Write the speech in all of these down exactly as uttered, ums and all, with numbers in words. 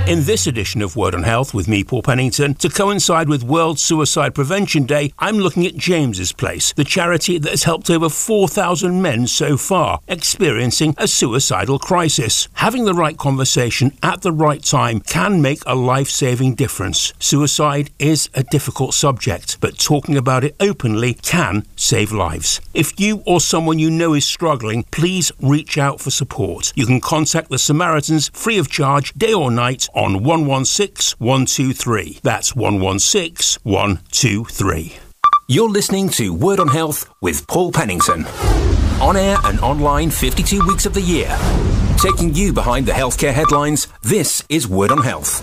In this edition of Word on Health with me, Paul Pennington, to coincide with World Suicide Prevention Day, I'm looking at James's Place, the charity that has helped over four thousand men so far experiencing a suicidal crisis. Having the right conversation at the right time can make a life-saving difference. Suicide is a difficult subject, but talking about it openly can save lives. If you or someone you know is struggling, please reach out for support. You can contact the Samaritans free of charge, day or night, on one one six, one two three. That's one one six, one two three. You're listening to Word on Health with Paul Pennington. On air and online fifty-two weeks of the year. Taking you behind the healthcare headlines, this is Word on Health.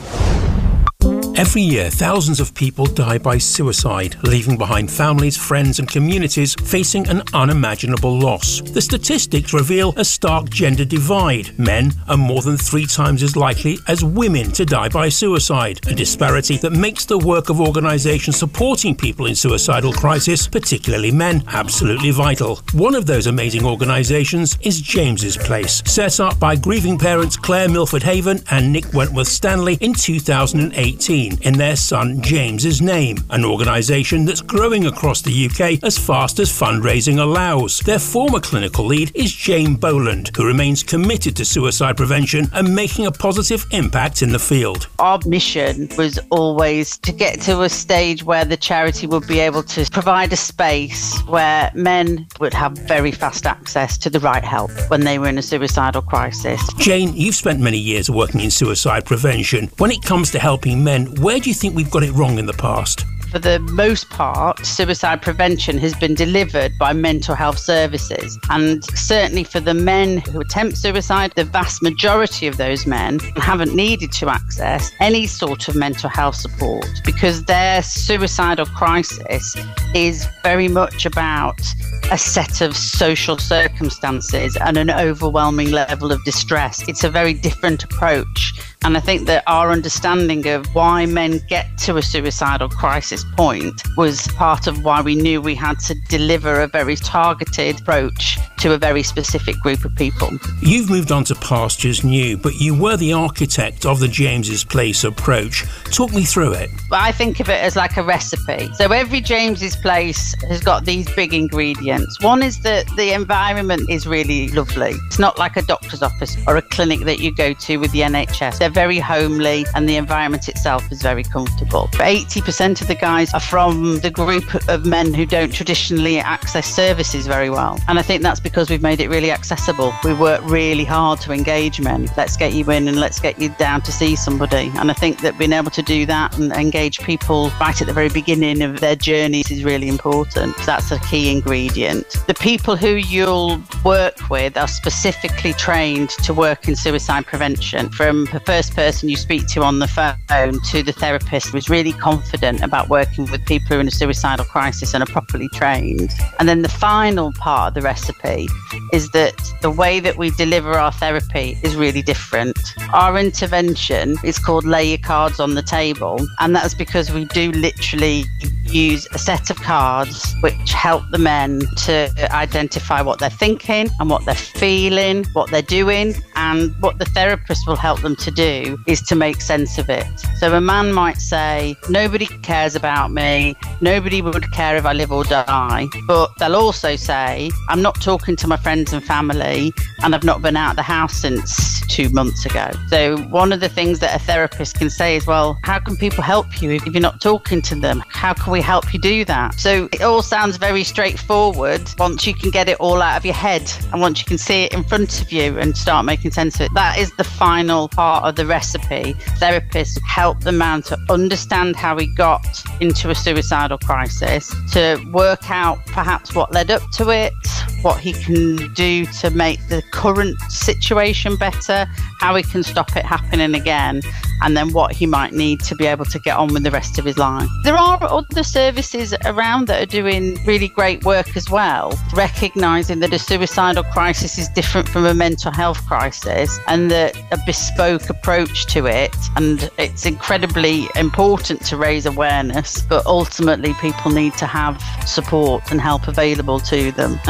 Every year, thousands of people die by suicide, leaving behind families, friends and communities facing an unimaginable loss. The statistics reveal a stark gender divide. Men are more than three times as likely as women to die by suicide, a disparity that makes the work of organisations supporting people in suicidal crisis, particularly men, absolutely vital. One of those amazing organisations is James's Place, set up by grieving parents Claire Milford Haven and Nick Wentworth Stanley in two thousand eighteen. In their son James's name, an organisation that's growing across the U K as fast as fundraising allows. Their former clinical lead is Jane Boland, who remains committed to suicide prevention and making a positive impact in the field. Our mission was always to get to a stage where the charity would be able to provide a space where men would have very fast access to the right help when they were in a suicidal crisis. Jane, you've spent many years working in suicide prevention. When it comes to helping men, where do you think we've got it wrong in the past? For the most part, suicide prevention has been delivered by mental health services. And certainly for the men who attempt suicide, the vast majority of those men haven't needed to access any sort of mental health support because their suicidal crisis is very much about a set of social circumstances and an overwhelming level of distress. It's a very different approach. And I think that our understanding of why men get to a suicidal crisis point was part of why we knew we had to deliver a very targeted approach to a very specific group of people. You've moved on to pastures new, but you were the architect of the James's Place approach. Talk me through it. I think of it as like a recipe. So every James's Place has got these big ingredients. One is that the environment is really lovely. It's not like a doctor's office or a clinic that you go to with the N H S. They're very homely and the environment itself is very comfortable. But eighty percent of the guys are from the group of men who don't traditionally access services very well. And I think that's because we've made it really accessible. We work really hard to engage men. Let's get you in and let's get you down to see somebody. And I think that being able to do that and engage people right at the very beginning of their journeys is really important. That's a key ingredient. The people who you'll work with are specifically trained to work in suicide prevention. From the first person you speak to on the phone to the therapist who's really confident about working with people who are in a suicidal crisis and are properly trained. And then the final part of the recipe is that the way that we deliver our therapy is really different. Our intervention is called Lay Your Cards on the Table, and that's because we do literally use a set of cards which help the men to identify what they're thinking and what they're feeling, what they're doing, and what the therapist will help them to do is to make sense of it. So a man might say, nobody cares about me, nobody would care if I live or die, but they'll also say, I'm not talking to my friends and family and I've not been out of the house since two months ago. So one of the things that a therapist can say is, well, how can people help you if you're not talking to them? How can we help you do that? So it all sounds very straightforward once you can get it all out of your head and once you can see it in front of you and start making sense of it. That is the final part of the recipe. Therapists help the man to understand how he got into a suicidal crisis, to work out perhaps what led up to it, what he can do to make the current situation better, how he can stop it happening again, and then what he might need to be able to get on with the rest of his life. There are other services around that are doing really great work as well, recognising that a suicidal crisis is different from a mental health crisis and that a bespoke approach to it, and it's incredibly important to raise awareness, but ultimately people need to have support and help available to them. And there's loads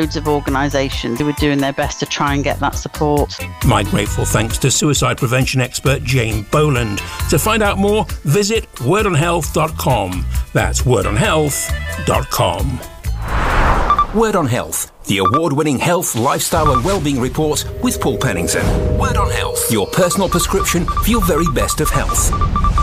loads of organisations who are doing their best to try and get that support. My grateful thanks to suicide prevention expert Jane Boland. To find out more, visit word on health dot com. That's word on health dot com. Word on Health, the award-winning health, lifestyle and wellbeing report with Paul Pennington. Word on Health, your personal prescription for your very best of health.